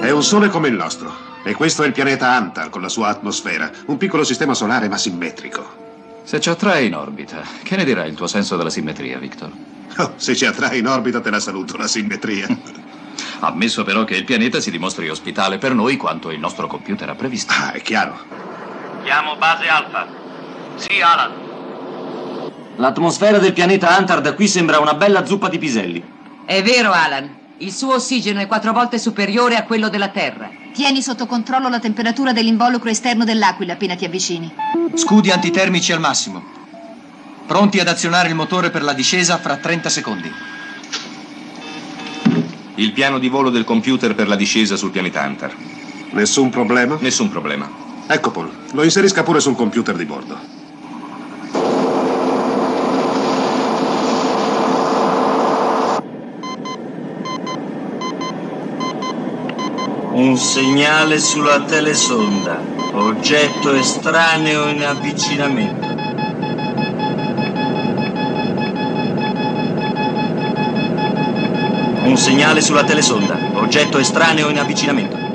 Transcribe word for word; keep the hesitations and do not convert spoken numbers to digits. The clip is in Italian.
È un sole come il nostro. E questo è il pianeta Antar con la sua atmosfera. Un piccolo sistema solare ma simmetrico. Se ci attrae in orbita, che ne dirà il tuo senso della simmetria, Victor? Oh, se ci attrae in orbita te la saluto, la simmetria. Ammesso però che il pianeta si dimostri ospitale per noi quanto il nostro computer ha previsto. Ah, è chiaro. Chiamo base Alfa. Sì, Alan. L'atmosfera del pianeta Antar da qui sembra una bella zuppa di piselli. È vero, Alan. Il suo ossigeno è quattro volte superiore a quello della Terra. Tieni sotto controllo la temperatura dell'involucro esterno dell'Aquila appena ti avvicini. Scudi antitermici al massimo. Pronti ad azionare il motore per la discesa fra trenta secondi. Il piano di volo del computer per la discesa sul pianeta Antar. Nessun problema? Nessun problema. Ecco, Paul, lo inserisca pure sul computer di bordo. Un segnale sulla telesonda. Oggetto estraneo in avvicinamento. Un segnale sulla telesonda. Oggetto estraneo in avvicinamento.